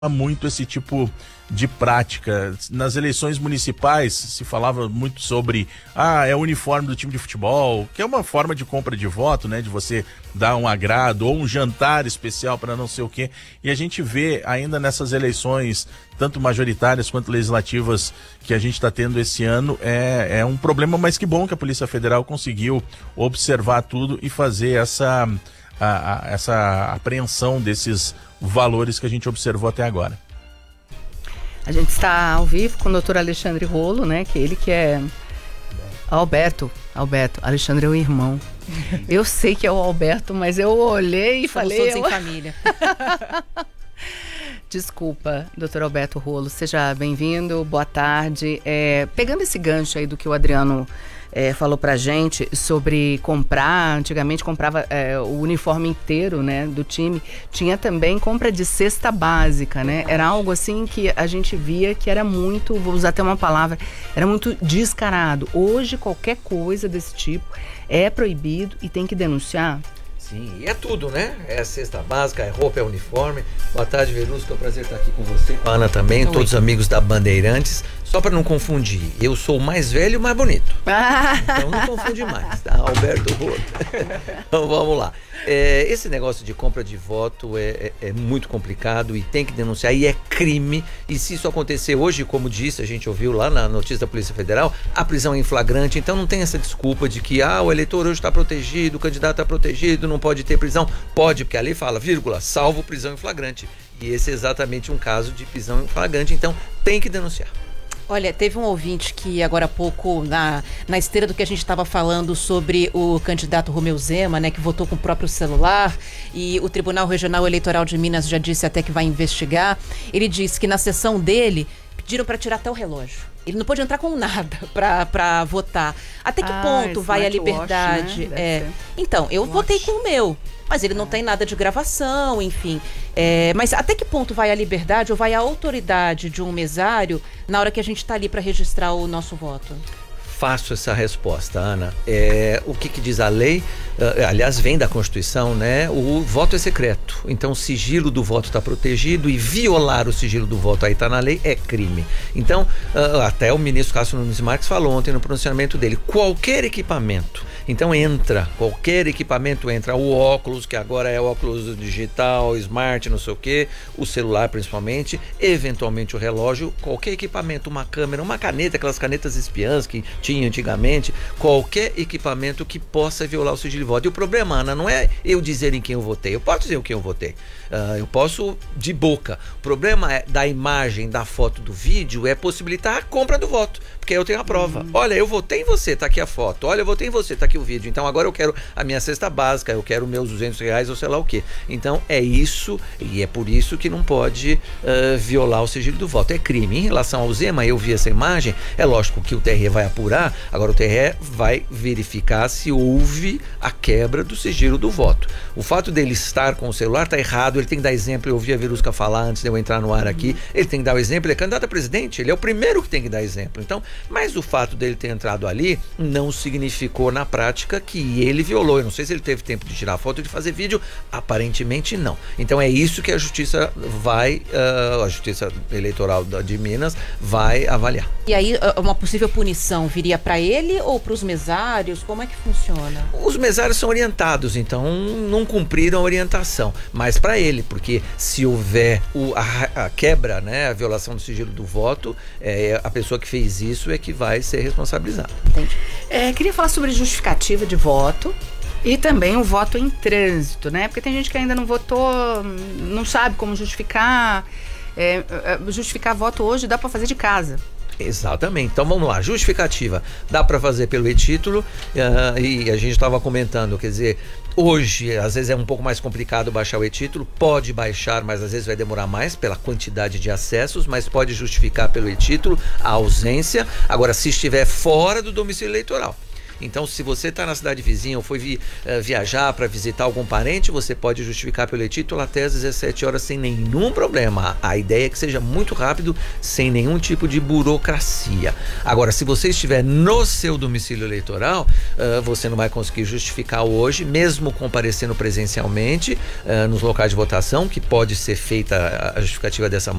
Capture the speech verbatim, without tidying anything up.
muito esse tipo de prática. Nas eleições municipais se falava muito sobre ah, é o uniforme do time de futebol, que é uma forma de compra de voto, né? De você dar um agrado ou um jantar especial para não sei o quê. E a gente vê ainda nessas eleições, tanto majoritárias quanto legislativas, que a gente está tendo esse ano, é, é um problema, mas que bom que a Polícia Federal conseguiu observar tudo e fazer essa, a, a, essa apreensão desses valores que a gente observou até agora. A gente está ao vivo com o doutor Alexandre Rolo, né? Que ele que é Alberto, Alberto, Alexandre é o irmão. Eu sei que é o Alberto, mas eu olhei e Somos falei... todos eu... em família. Desculpa, doutor Alberto Rolo, seja bem-vindo, boa tarde. É, pegando esse gancho aí do que o Adriano é, falou pra gente sobre comprar, antigamente comprava é, o uniforme inteiro, né, do time, tinha também compra de cesta básica, né, era algo assim que a gente via que era muito, vou usar até uma palavra, era muito descarado. Hoje qualquer coisa desse tipo é proibido e tem que denunciar. Sim, e é tudo, né? É cesta básica, é roupa, é uniforme. Boa tarde, Verusca, é um prazer estar aqui com você. Com a Ana também, Oi. Todos os amigos da Bandeirantes. Só para não confundir, eu sou o mais velho e o mais bonito. Ah. Então não confunde mais, tá? Alberto Rolo. Então vamos lá. É, esse negócio de compra de voto é, é, é muito complicado e tem que denunciar, e é crime. E se isso acontecer hoje, como disse, a gente ouviu lá na notícia da Polícia Federal, a prisão é em flagrante. Então não tem essa desculpa de que ah, o eleitor hoje está protegido, o candidato está protegido, não pode ter prisão. Pode, porque ali fala, vírgula, salvo prisão em flagrante. E esse é exatamente um caso de prisão em flagrante, então tem que denunciar. Olha, teve um ouvinte que agora há pouco, na, na esteira do que a gente estava falando sobre o candidato Romeu Zema, né, que votou com o próprio celular, e o Tribunal Regional Eleitoral de Minas já disse até que vai investigar. Ele disse que na sessão dele pediram para tirar até o relógio. Ele não pôde entrar com nada para votar. Até que ah, ponto vai a liberdade? Watch, né? É. Então, eu Watch. votei com o meu, mas ele não tem nada de gravação, enfim. É, mas até que ponto vai a liberdade ou vai a autoridade de um mesário na hora que a gente está ali para registrar o nosso voto? Fácil essa resposta, Ana. É, o que, que diz a lei? Uh, aliás, vem da Constituição, né? O voto é secreto. Então, o sigilo do voto está protegido e violar o sigilo do voto, aí está na lei, é crime. Então, uh, até o ministro Cássio Nunes Marques falou ontem no pronunciamento dele, qualquer equipamento, então entra, qualquer equipamento entra, o óculos, que agora é óculos digital, smart, não sei o quê, o celular principalmente, eventualmente o relógio, qualquer equipamento, uma câmera, uma caneta, aquelas canetas espiãs que tinha antigamente, qualquer equipamento que possa violar o sigilo de voto. E o problema, Ana, não é eu dizer em quem eu votei, eu posso dizer o que eu votei, uh, eu posso de boca. O problema é da imagem, da foto, do vídeo, é possibilitar a compra do voto, porque aí eu tenho a prova. Uhum. Olha, eu votei em você, tá aqui a foto. Olha, eu votei em você, tá aqui o vídeo. Então agora eu quero a minha cesta básica, eu quero meus duzentos reais ou sei lá o quê. Então é isso, e é por isso que não pode uh, violar o sigilo do voto. É crime. Em relação ao Zema, eu vi essa imagem, é lógico que o T R E vai apurar, agora o T R E vai verificar se houve a quebra do sigilo do voto. O fato dele estar com o celular tá errado, ele tem que dar exemplo. Eu ouvi a Verusca falar antes de eu entrar no ar aqui, ele tem que dar o exemplo, ele é candidato a presidente, ele é o primeiro que tem que dar exemplo. Então, mas o fato dele ter entrado ali não significou na prática que ele violou. Eu não sei se ele teve tempo de tirar foto e de fazer vídeo, aparentemente não. Então é isso que a justiça vai, uh, a justiça eleitoral de Minas vai avaliar. E aí uma possível punição viria para ele ou para os mesários? Como é que funciona? Os mesários são orientados, então não cumpriram a orientação, mas para ele, porque se houver o, a, a quebra, né, a violação do sigilo do voto, é, a pessoa que fez isso é que vai ser responsabilizada. Entendi. É, queria falar sobre justificativa de voto e também o voto em trânsito, né? Porque tem gente que ainda não votou, não sabe como justificar. É, justificar voto hoje dá para fazer de casa. Exatamente, então vamos lá, justificativa dá para fazer pelo e-título, uh, e a gente estava comentando, quer dizer, hoje às vezes é um pouco mais complicado baixar o e-título, pode baixar, mas às vezes vai demorar mais pela quantidade de acessos, mas pode justificar pelo e-título a ausência. Agora, se estiver fora do domicílio eleitoral, Então, se você está na cidade vizinha ou foi vi, uh, viajar para visitar algum parente, você pode justificar pelo e-título até às dezessete horas sem nenhum problema. A ideia é que seja muito rápido, sem nenhum tipo de burocracia. Agora, se você estiver no seu domicílio eleitoral, uh, você não vai conseguir justificar hoje, mesmo comparecendo presencialmente uh, nos locais de votação, que pode ser feita a justificativa dessa